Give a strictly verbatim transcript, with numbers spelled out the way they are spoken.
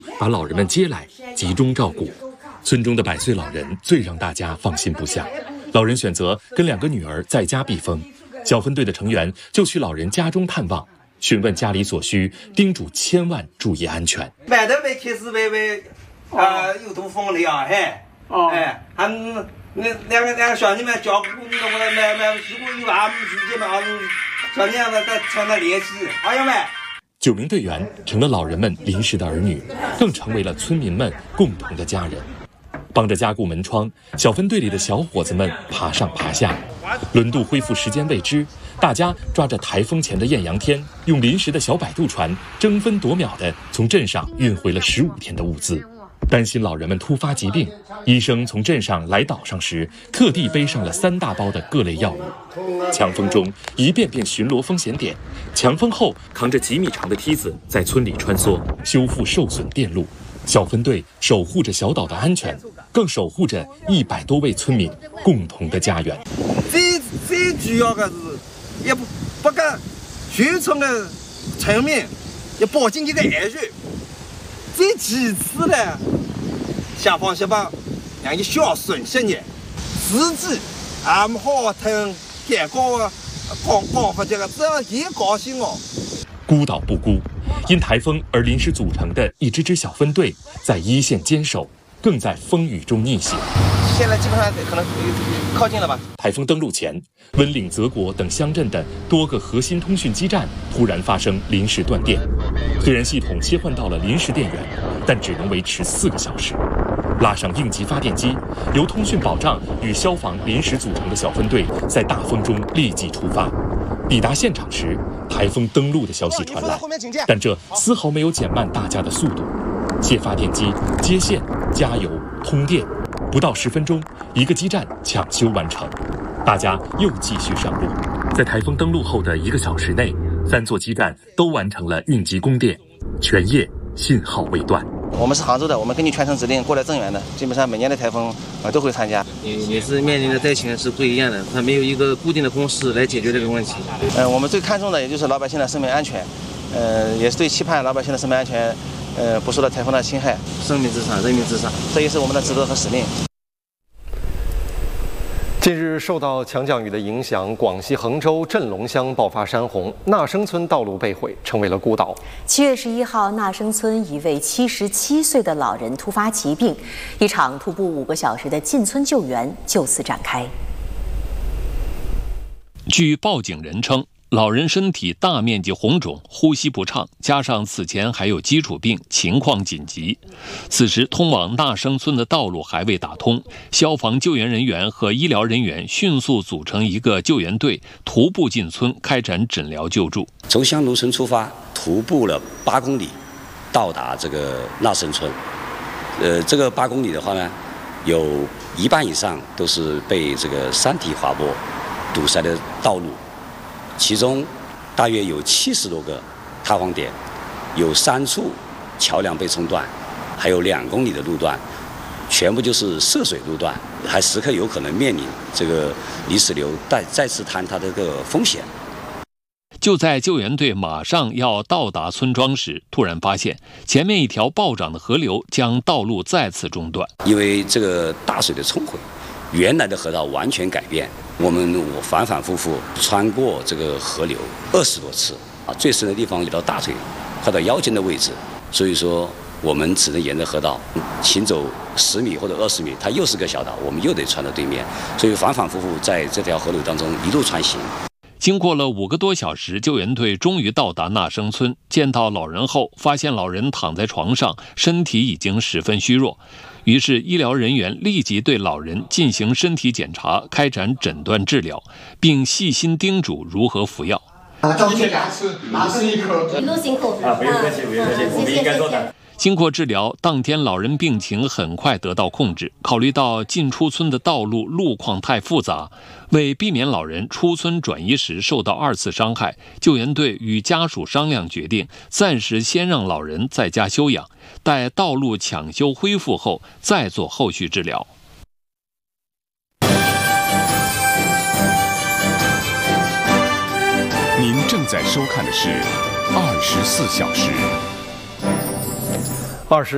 把老人们接来，集中照顾。村中的百岁老人最让大家放心不下，老人选择跟两个女儿在家避风，小分队的成员就去老人家中探望，询问家里所需，叮嘱千万注意安全。 外头没开始微微，呃，有堵风的啊，嘿，哦，哎，还那两个两个小人们照顾那个买买，如果有俺们自己嘛，小人们在在那联系，好友们。 九名队员成了老人们临时的儿女，更成为了村民们共同的家人。帮着加固门窗，小分队里的小伙子们爬上爬下，轮渡恢复时间未知，大家抓着台风前的艳阳天，用临时的小摆渡船争分夺秒地从镇上运回了十五天的物资。担心老人们突发疾病，医生从镇上来岛上时，特地背上了三大包的各类药物。强风中一遍遍巡逻风险点，强风后扛着几米长的梯子在村里穿梭，修复受损电路。小分队守护着小岛的安全，更守护着一百多位村民共同的家园。 最最主要的是，也不不干全村的村民要保证这个安全。最其次呢，想方设法让伊孝顺些年，自己俺们好听改高啊，高高发这个，只要伊高兴哦。 孤岛不孤，因台风而临时组成的一支支小分队在一线坚守，更在风雨中逆行。 现在基本上可能靠近了吧。 台风登陆前，温岭、泽国等乡镇的多个核心通讯基站突然发生临时断电，虽然系统切换到了临时电源，但只能维持四个小时。拉上应急发电机，由通讯保障与消防临时组成的小分队在大风中立即出发。抵达现场时，台风登陆的消息传来，但这丝毫没有减慢大家的速度。卸发电机、接线、加油、通电，不到十分钟，一个基站抢修完成，大家又继续上路。在台风登陆后的一个小时内，三座基站都完成了应急供电，全夜信号未断。 我们是杭州的，我们根据全程指令过来增援的，基本上每年的台风呃都会参加。 你你是面临的灾情是不一样的，它没有一个固定的公式来解决这个问题。 呃，我们最看重的也就是老百姓的生命安全，呃，也是最期盼老百姓的生命安全，呃，不受到台风的侵害。 生命至上，人民至上， 这也是我们的职责和使命。 近日，受到强降雨的影响，广西衡州镇龙乡爆发山洪，纳生村道路被毁，成为了孤岛。 七月十一号，纳生村一位七十七岁的老人突发疾病，一场徒步五个小时的进村救援就此展开。 据报警人称，老人身体大面积红肿，呼吸不畅，加上此前还有基础病，情况紧急。此时通往纳生村的道路还未打通，消防救援人员和医疗人员迅速组成一个救援队，徒步进村开展诊疗救助。 从香炉村出发，徒步了八公里，到达这个纳生村。呃，这个八公里的话呢，有一半以上都是被这个山体滑坡堵塞的道路。其中大约有七十多个塌方点，有三处桥梁被冲断，还有两公里的路段全部就是涉水路段，还时刻有可能面临这个泥石流再再次坍塌的这个风险。 就在救援队马上要到达村庄时，突然发现前面一条暴涨的河流将道路再次中断， 因为这个大水的冲毁，原来的河道完全改变。我们我反反复复穿过这个河流二十多次啊，最深的地方有到大腿，快到腰间的位置。所以说，我们只能沿着河道行走十米或者二十米，它又是个小岛，我们又得穿到对面。所以反反复复在这条河流当中一路穿行。 经过了五个多小时，救援队终于到达纳生村。见到老人后，发现老人躺在床上，身体已经十分虚弱。于是医疗人员立即对老人进行身体检查，开展诊断治疗，并细心叮嘱如何服药。 啊，照片牙齿，拿吃一口。 一路辛苦啊！不用客气，不用客气，我们应该做的。 经过治疗，当天老人病情很快得到控制。考虑到进出村的道路路况太复杂，为避免老人出村转移时受到二次伤害，救援队与家属商量决定，暂时先让老人在家休养，待道路抢修恢复后再做后续治疗。 您正在收看的是《二十四小时》。 二十。